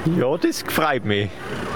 Ja, das freut mich.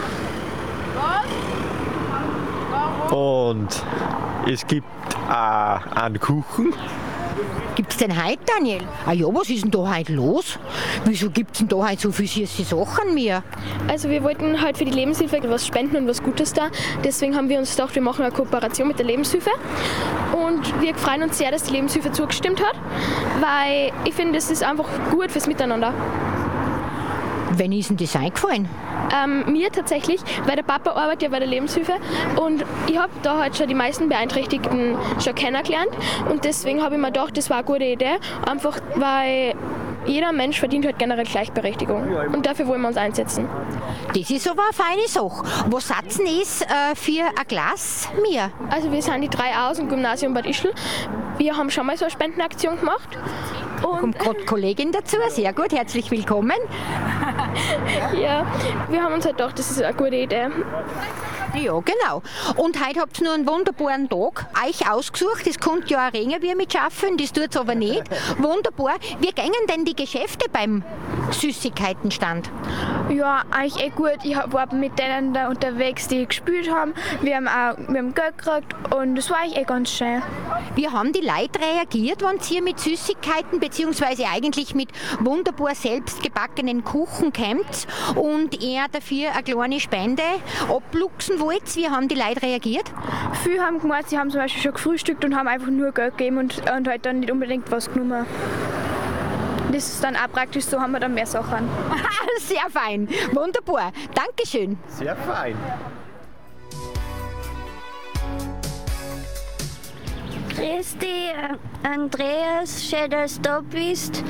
Und es gibt auch einen Kuchen. Gibt's denn heute, Daniel? Ah ja, was ist denn da heute los? Wieso gibt's denn da heute so viele süße Sachen mir? Also wir wollten halt für die Lebenshilfe was spenden und was Gutes da. Deswegen haben wir uns gedacht, wir machen eine Kooperation mit der Lebenshilfe. Und wir freuen uns sehr, dass die Lebenshilfe zugestimmt hat, weil ich finde, das ist einfach gut fürs Miteinander. Wann ist denn das eingefallen? Mir tatsächlich, weil der Papa arbeitet ja bei der Lebenshilfe und ich habe da halt schon die meisten Beeinträchtigten schon kennengelernt und deswegen habe ich mir gedacht, das war eine gute Idee, einfach weil jeder Mensch verdient halt generell Gleichberechtigung und dafür wollen wir uns einsetzen. Das ist aber eine feine Sache. Was setzen ist für ein Glas mir? Also wir sind die 3 aus dem Gymnasium Bad Ischl. Wir haben schon mal so eine Spendenaktion gemacht. Kommt gerade Kollegin dazu, sehr gut, herzlich willkommen. Ja, wir haben uns halt gedacht, das ist eine gute Idee. Ja, genau. Und heute habt ihr nur einen wunderbaren Tag euch ausgesucht. Das könnte ja auch Ringe wie mit schaffen, das tut es aber nicht. Wunderbar. Wie gingen denn die Geschäfte beim Süßigkeitenstand? Ja, eigentlich gut. Ich war mit denen da unterwegs, die gespielt haben. Wir haben Geld gekriegt und das war eigentlich ganz schön. Wie haben die Leute reagiert, wenn ihr mit Süßigkeiten bzw. eigentlich mit wunderbar selbstgebackenen Kuchen kommt und er dafür eine kleine Spende abluchsen wollt? Wie haben die Leute reagiert? Viele haben gemeint, sie haben zum Beispiel schon gefrühstückt und haben einfach nur Geld gegeben und halt dann nicht unbedingt was genommen. Das ist dann auch praktisch, so haben wir dann mehr Sachen. Sehr fein, wunderbar. Dankeschön. Sehr fein. Grüß dich, Andreas, schön, dass du da bist.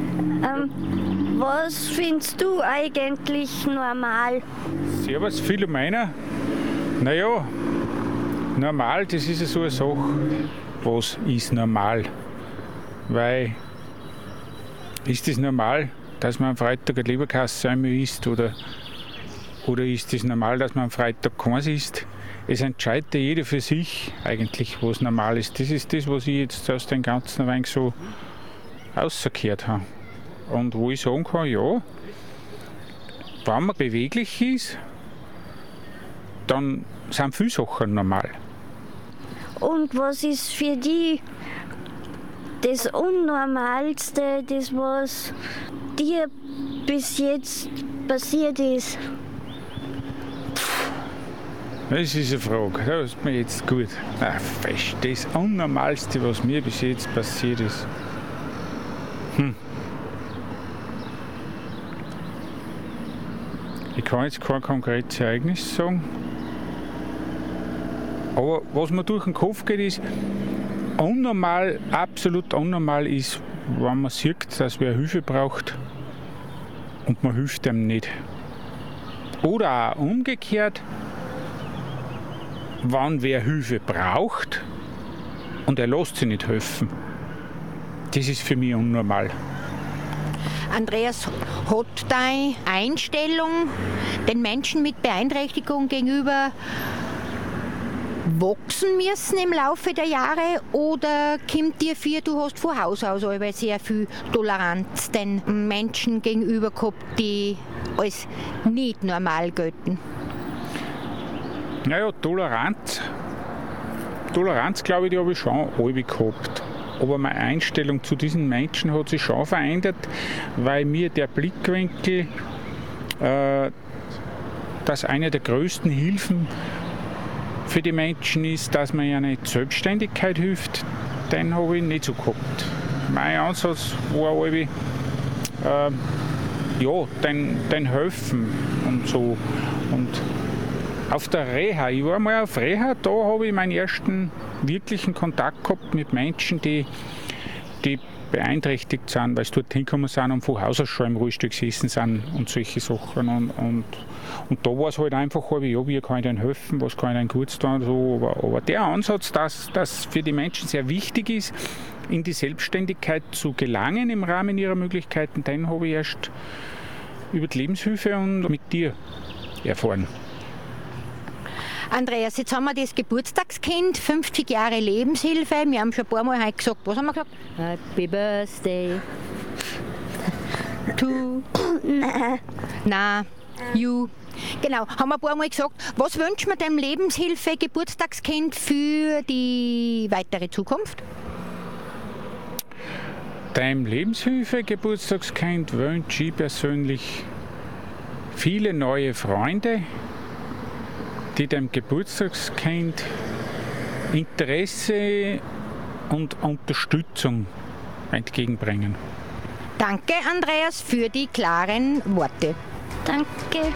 Was findest du eigentlich normal? Servus, Philomena. Naja, normal, das ist ja so eine Sache. Was ist normal? Weil, ist es normal, dass man am Freitag ein Leberkäse isst oder ist es normal, dass man am Freitag keins isst? Es entscheidet ja jeder für sich eigentlich, was normal ist. Das ist das, was ich jetzt aus dem Ganzen ein wenig so rausgehört habe. Und wo ich sagen kann, ja, wenn man beweglich ist, dann sind viele Sachen normal. Und was ist für dich das Unnormalste, das was dir bis jetzt passiert ist? Das ist eine Frage, das ist mir jetzt gut. Fest. Das Unnormalste, was mir bis jetzt passiert ist. Ich kann jetzt kein konkretes Ereignis sagen. Aber was mir durch den Kopf geht, ist, unnormal, absolut unnormal ist, wenn man sieht, dass wer Hilfe braucht und man hilft ihm nicht. Oder auch umgekehrt, wenn wer Hilfe braucht und er lässt sich nicht helfen. Das ist für mich unnormal. Andreas, hat deine Einstellung den Menschen mit Beeinträchtigung gegenüber wachsen müssen im Laufe der Jahre oder kommt dir vor, du hast von Haus aus aber sehr viel Toleranz den Menschen gegenüber gehabt, die als nicht normal gelten? Naja, Toleranz glaube ich, die habe ich schon alle gehabt. Aber meine Einstellung zu diesen Menschen hat sich schon verändert, weil mir der Blickwinkel, dass eine der größten Hilfen für die Menschen ist, dass man ja nicht Selbstständigkeit hilft, den habe ich nicht so gehabt. Mein Ansatz war irgendwie, den helfen und so. Und auf der Reha, ich war mal auf Reha, da habe ich meinen ersten wirklichen Kontakt gehabt mit Menschen, die beeinträchtigt sind, weil sie dort hingekommen sind und von Haus aus schon im Rollstuhl gesessen sind und solche Sachen. Und da war es halt einfach, ja, wie kann ich denen helfen, was kann ich denen Gutes tun. So. Aber der Ansatz, dass für die Menschen sehr wichtig ist, in die Selbstständigkeit zu gelangen im Rahmen ihrer Möglichkeiten, den habe ich erst über die Lebenshilfe und mit dir erfahren. Andreas, jetzt haben wir das Geburtstagskind, 50 Jahre Lebenshilfe. Wir haben schon ein paar Mal heute gesagt, was haben wir gesagt? Happy Birthday to... Nein. You. Genau, haben wir ein paar Mal gesagt, was wünschen wir dem Lebenshilfe-Geburtstagskind für die weitere Zukunft? Deinem Lebenshilfe-Geburtstagskind wünsche ich persönlich viele neue Freunde, die dem Geburtstagskind Interesse und Unterstützung entgegenbringen. Danke, Andreas, für die klaren Worte. Danke.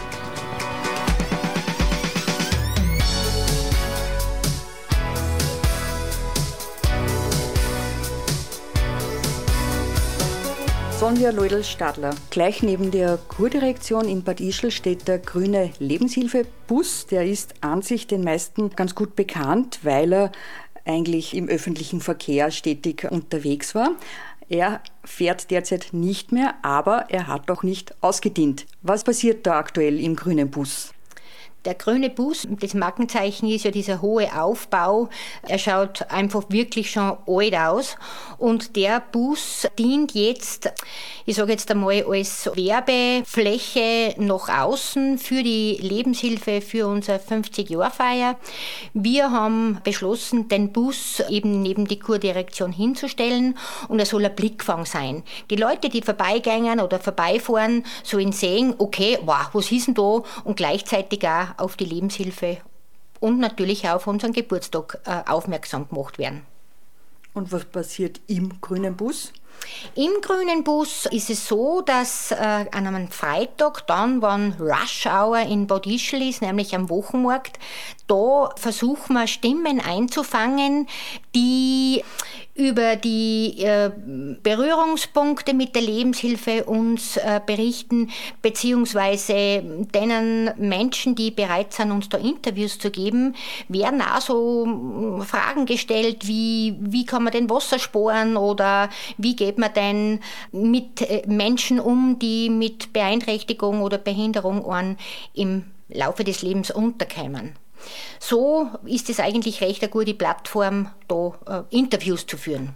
Sonja Leudl-Stadler. Gleich neben der Kurdirektion in Bad Ischl steht der grüne Lebenshilfebus. Der ist an sich den meisten ganz gut bekannt, weil er eigentlich im öffentlichen Verkehr stetig unterwegs war. Er fährt derzeit nicht mehr, aber er hat auch nicht ausgedient. Was passiert da aktuell im grünen Bus? Der grüne Bus, das Markenzeichen ist ja dieser hohe Aufbau. Er schaut einfach wirklich schon alt aus. Und der Bus dient jetzt, ich sage jetzt einmal, als Werbefläche nach außen für die Lebenshilfe für unsere 50-Jahr-Feier. Wir haben beschlossen, den Bus eben neben die Kurdirektion hinzustellen und er soll ein Blickfang sein. Die Leute, die vorbeigehen oder vorbeifahren, sollen sehen, okay, wow, was ist denn da? Und gleichzeitig auch auf die Lebenshilfe und natürlich auch auf unseren Geburtstag aufmerksam gemacht werden. Und was passiert im grünen Bus? Im grünen Bus ist es so, dass an einem Freitag, dann, wenn Rush Hour in Bad Ischl ist, nämlich am Wochenmarkt, da versuchen wir Stimmen einzufangen, die über die Berührungspunkte mit der Lebenshilfe uns berichten, beziehungsweise denen Menschen, die bereit sind, uns da Interviews zu geben, werden auch so Fragen gestellt, wie kann man denn Wasser sparen oder wie geht man denn mit Menschen um, die mit Beeinträchtigung oder Behinderung im Laufe des Lebens unterkommen. So ist es eigentlich recht eine gute Plattform, da Interviews zu führen.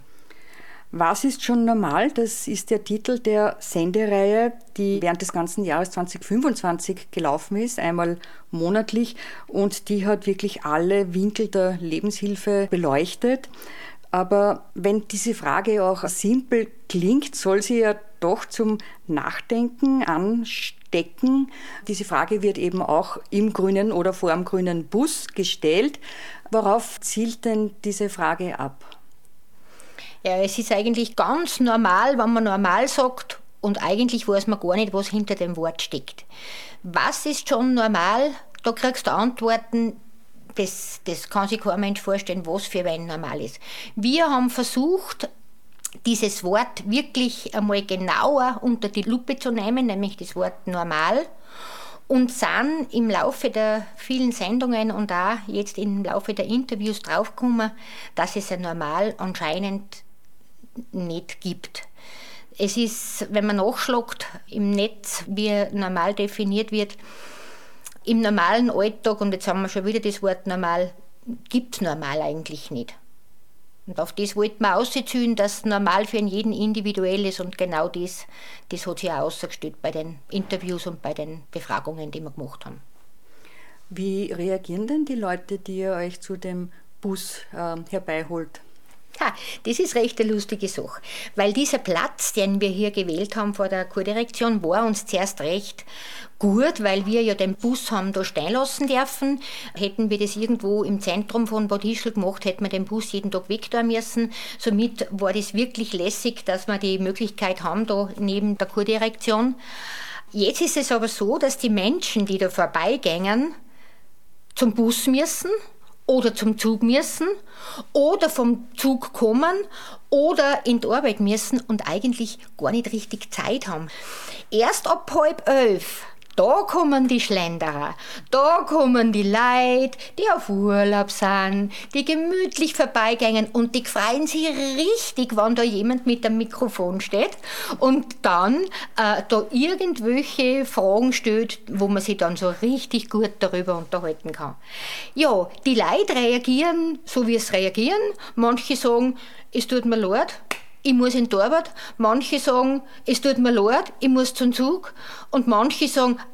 Was ist schon normal? Das ist der Titel der Sendereihe, die während des ganzen Jahres 2025 gelaufen ist, einmal monatlich. Und die hat wirklich alle Winkel der Lebenshilfe beleuchtet. Aber wenn diese Frage auch simpel klingt, soll sie ja doch zum Nachdenken anstecken. Diese Frage wird eben auch im grünen oder vor dem grünen Bus gestellt. Worauf zielt denn diese Frage ab? Ja, es ist eigentlich ganz normal, wenn man normal sagt und eigentlich weiß man gar nicht, was hinter dem Wort steckt. Was ist schon normal? Da kriegst du Antworten, das kann sich kein Mensch vorstellen, was für ein normal ist. Wir haben versucht, dieses Wort wirklich einmal genauer unter die Lupe zu nehmen, nämlich das Wort normal, und sind im Laufe der vielen Sendungen und auch jetzt im Laufe der Interviews draufgekommen, dass es ein Normal anscheinend nicht gibt. Es ist, wenn man nachschlägt im Netz, wie normal definiert wird, im normalen Alltag, und jetzt haben wir schon wieder das Wort normal, gibt es normal eigentlich nicht. Und auf das wollten wir ausziehen, dass normal für jeden individuell ist, und genau das hat sich auch ausgestellt bei den Interviews und bei den Befragungen, die wir gemacht haben. Wie reagieren denn die Leute, die ihr euch zu dem Bus herbeiholt? Ja, das ist recht eine lustige Sache, weil dieser Platz, den wir hier gewählt haben vor der Kurdirektion, war uns zuerst recht gut, weil wir ja den Bus haben da stehen lassen dürfen. Hätten wir das irgendwo im Zentrum von Bad Ischl gemacht, hätten wir den Bus jeden Tag weg da müssen. Somit war das wirklich lässig, dass wir die Möglichkeit haben, da neben der Kurdirektion. Jetzt ist es aber so, dass die Menschen, die da vorbeigängen, zum Bus müssen oder zum Zug müssen oder vom Zug kommen oder in die Arbeit müssen und eigentlich gar nicht richtig Zeit haben. Erst ab 10:30, da kommen die Schlenderer, da kommen die Leute, die auf Urlaub sind, die gemütlich vorbeigehen und die freuen sich richtig, wenn da jemand mit dem Mikrofon steht und dann da irgendwelche Fragen stellt, wo man sich dann so richtig gut darüber unterhalten kann. Ja, die Leute reagieren, so wie es reagieren. Manche sagen, es tut mir leid, ich muss in die Arbeit. Manche sagen, es tut mir leid, ich muss zum Zug. Und manche sagen,